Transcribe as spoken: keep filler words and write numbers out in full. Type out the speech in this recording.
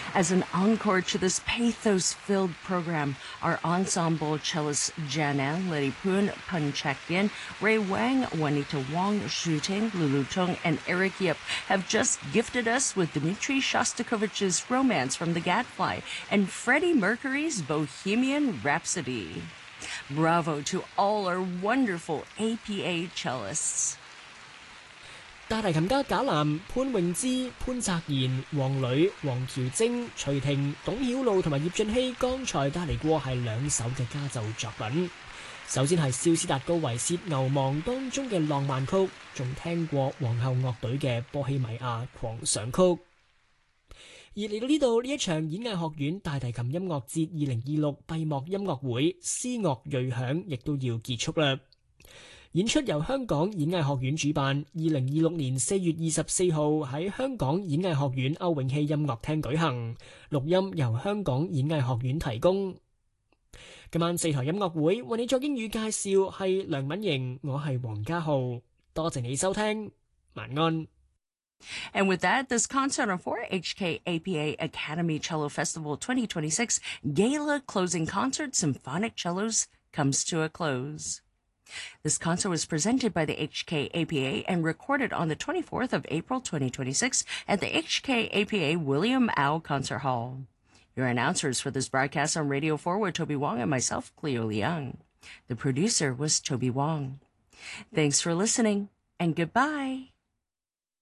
As an encore to this pathos-filled program, our ensemble cellists Janan, Leripun, Pun Chakdian, Ray Wang, Juanita Wong, Xu Ting, Lulu Tung, and Eric Yip have just gifted us with Dmitri Shostakovich's Romance from the Gadfly and Freddie Mercury's Bohemian Rhapsody. Bravo to all our wonderful A P A cellists. 大提琴家賈南、潘詠芝、潘澤賢、黃磊、黃喬晶、徐婷、董曉露同埋葉俊熙剛才帶嚟過係兩首嘅家奏作品。首先係肖斯達高維薛牛亡當中嘅浪漫曲，仲聽過皇后樂隊嘅波希米亞狂想曲。而嚟到呢度，呢一場演藝學院大提琴音樂節二零二六閉幕音樂會詩樂鋭響亦都要結束啦。演出由香港演藝學院主辦，二零二六年四月二十四號喺香港演藝學院歐永熙音樂廳舉行，錄音由香港演藝學院提供。今晚四台音樂會為你作英語介紹係梁敏瑩，我係黃家浩，多謝你收聽，晚安。 And with that, this concert on four H K A P A Academy Cello Festival twenty twenty-six Gala Closing Concert Symphonic Cellos comes to a close. This concert was presented by the H K A P A and recorded on the twenty-fourth of April twenty twenty-six at the H K A P A William Au Concert Hall. Your announcers for this broadcast on Radio four were Toby Wong and myself, Cleo Liang. The producer was Toby Wong. Thanks for listening, and goodbye.